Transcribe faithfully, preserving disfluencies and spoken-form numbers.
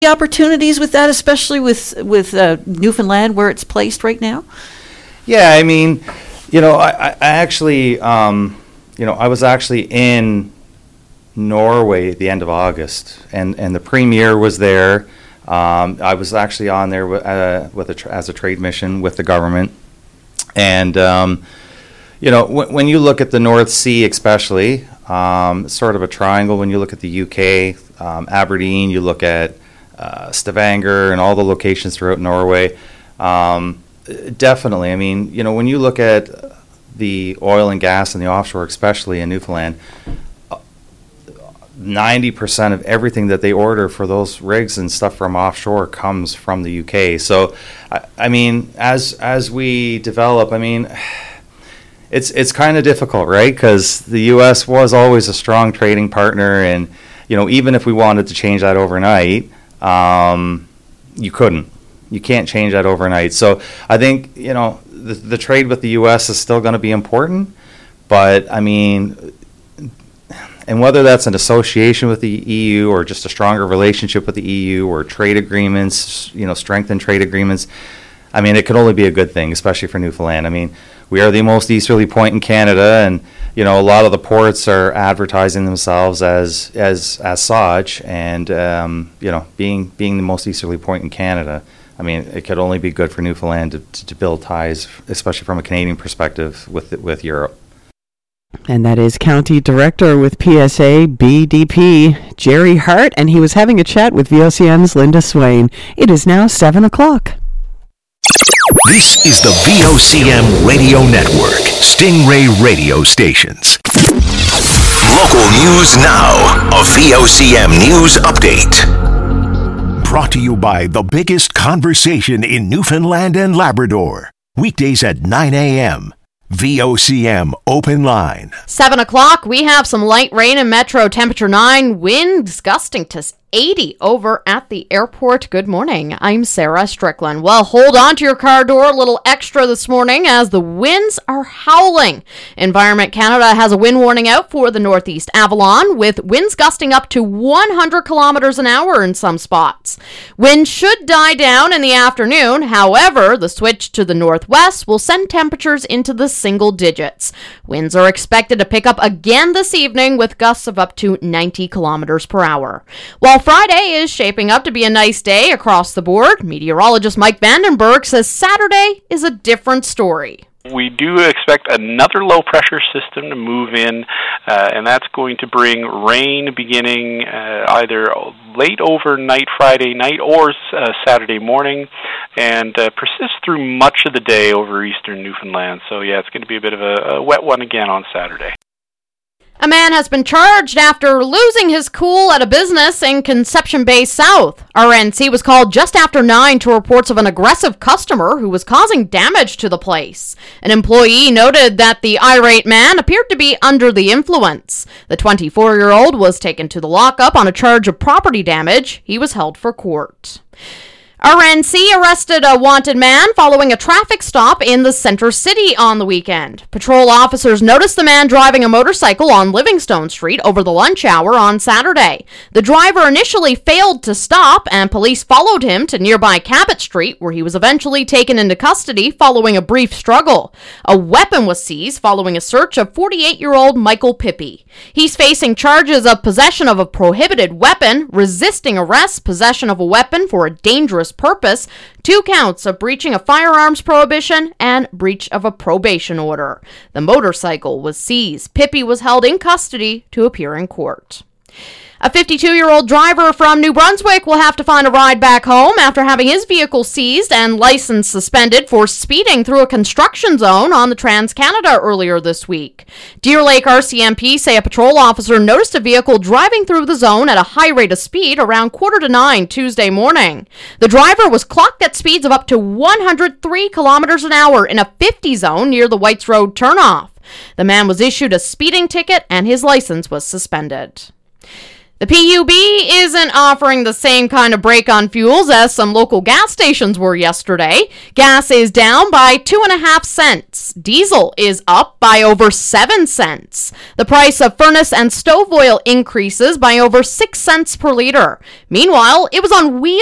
opportunities with that, especially with with uh, Newfoundland where it's placed right now? Yeah, I mean, you know, I, I actually, um, you know, I was actually in Norway at the end of August, and, and the Premier was there. Um, I was actually on there with, uh, with a tra- as a trade mission with the government. And, um, you know, w- when you look at the North Sea especially, um, sort of a triangle, when you look at the U K, um, Aberdeen, you look at Uh, Stavanger and all the locations throughout Norway. Um, definitely, I mean, you know, when you look at the oil and gas and the offshore, especially in Newfoundland, ninety percent of everything that they order for those rigs and stuff from offshore comes from the U K. So, I, I mean, as as we develop, I mean, it's it's kind of difficult, right? Because the U S was always a strong trading partner, and you know, even if we wanted to change that overnight, Um, you couldn't. You can't change that overnight. So I think, you know, the, the trade with the U S is still going to be important. But, I mean, and whether that's an association with the E U or just a stronger relationship with the E U or trade agreements, you know, strengthened trade agreements, I mean, it could only be a good thing, especially for Newfoundland. I mean, we are the most easterly point in Canada, and you know, a lot of the ports are advertising themselves as as as such, and um, you know, being being the most easterly point in Canada. I mean, it could only be good for Newfoundland to, to, to build ties, especially from a Canadian perspective, with with Europe. And that is County Director with P S A B D P, Jerry Hart, and he was having a chat with V O C M's Linda Swain. It is now seven o'clock. This is the V O C M Radio Network, Stingray Radio Stations. Local news now, a V O C M News Update. Brought to you by the biggest conversation in Newfoundland and Labrador. Weekdays at nine a.m. V O C M Open Line. seven o'clock, we have some light rain in Metro, temperature nine, winds gusting to eighty over at the airport. Good morning. I'm Sarah Strickland. Well, hold on to your car door a little extra this morning as the winds are howling. Environment Canada has a wind warning out for the Northeast Avalon with winds gusting up to one hundred kilometers an hour in some spots. Wind should die down in the afternoon. However, the switch to the northwest will send temperatures into the single digits. Winds are expected to pick up again this evening with gusts of up to ninety kilometers per hour. While Friday is shaping up to be a nice day across the board, meteorologist Mike Vandenberg says Saturday is a different story. We do expect another low-pressure system to move in, uh, and that's going to bring rain beginning uh, either late overnight Friday night or uh, Saturday morning, and uh, persist through much of the day over eastern Newfoundland. So, yeah, it's going to be a bit of a, a wet one again on Saturday. A man has been charged after losing his cool at a business in Conception Bay South. R N C was called just after nine to reports of an aggressive customer who was causing damage to the place. An employee noted that the irate man appeared to be under the influence. The twenty-four-year-old was taken to the lockup on a charge of property damage. He was held for court. R N C arrested a wanted man following a traffic stop in the Center City on the weekend. Patrol officers noticed the man driving a motorcycle on Livingstone Street over the lunch hour on Saturday. The driver initially failed to stop, and police followed him to nearby Cabot Street, where he was eventually taken into custody following a brief struggle. A weapon was seized following a search of forty-eight-year-old Michael Pippy. He's facing charges of possession of a prohibited weapon, resisting arrest, possession of a weapon for a dangerous purpose, two counts of breaching a firearms prohibition, and breach of a probation order. The motorcycle was seized. Pippy was held in custody to appear in court. A fifty-two-year-old driver from New Brunswick will have to find a ride back home after having his vehicle seized and license suspended for speeding through a construction zone on the Trans-Canada earlier this week. Deer Lake R C M P say a patrol officer noticed a vehicle driving through the zone at a high rate of speed around quarter to nine Tuesday morning. The driver was clocked at speeds of up to one hundred three kilometers an hour in a fifty zone near the Whites Road turnoff. The man was issued a speeding ticket and his license was suspended. The P U B isn't offering the same kind of break on fuels as some local gas stations were yesterday. Gas is down by two and a half cents. Diesel is up by over seven cents. The price of furnace and stove oil increases by over six cents per liter. Meanwhile, it was on wheels